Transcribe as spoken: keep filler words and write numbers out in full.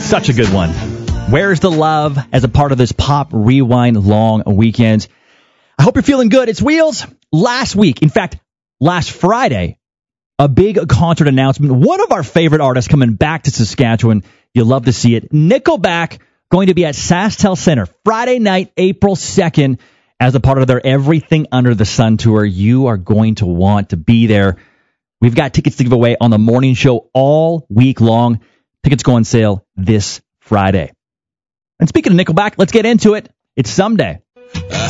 Such a good one. Where's the Love as a part of this Pop Rewind long weekend. I hope you're feeling good. It's Wheels. Last week, in fact, last Friday, a big concert announcement. One of our favorite artists coming back to Saskatchewan. You'll love to see it. Nickelback going to be at SaskTel Center Friday night, April second, as a part of their Everything Under the Sun tour. You are going to want to be there. We've got tickets to give away on the morning show all week long. Tickets go on sale this Friday. And speaking of Nickelback, let's get into it. It's Someday.